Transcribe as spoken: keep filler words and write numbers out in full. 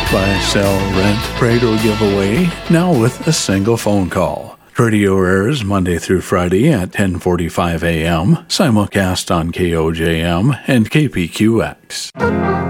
Buy, sell, rent, trade, or give away, now with a single phone call. Radio airs Monday through Friday at ten forty-five a.m., simulcast on K O J M and K P Q X.